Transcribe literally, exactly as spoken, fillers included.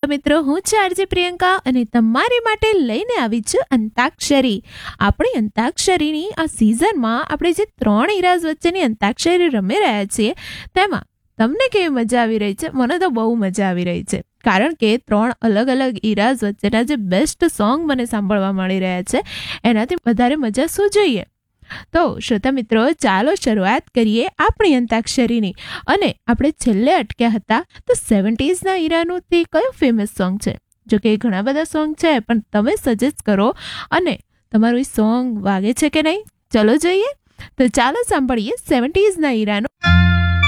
મિત્રો, હું છું આરજે પ્રિયંકા અને તમારી માટે લઈને આવી છું અંતાક્ષરી. આપણી અંતાક્ષરીની આ સિઝનમાં આપણે જે ત્રણ ઈરાઝ વચ્ચેની અંતાક્ષરી રમી રહ્યા છીએ તેમાં તમને કેવી મજા આવી રહી છે? મને તો બહુ મજા આવી રહી છે, કારણ કે ત્રણ અલગ અલગ ઈરાઝ વચ્ચેના જે બેસ્ટ સોંગ મને સાંભળવા મળી રહ્યા છે, એનાથી વધારે મજા શું જોઈએ? તો શ્રોતા મિત્રો, ચાલો શરૂઆત કરીએ આપણી અંતાક્ષરીની. અને આપણે છેલ્લે અટક્યા હતા તો સેવન્ટીઝના ઈરાનું તે કયું ફેમસ સોંગ છે? જો કે ઘણા બધા સોંગ છે, પણ તમે સજેસ્ટ કરો અને તમારું એ સોંગ વાગે છે કે નહીં, ચલો જોઈએ. તો ચાલો સાંભળીએ સેવન્ટીઝના ઈરાનો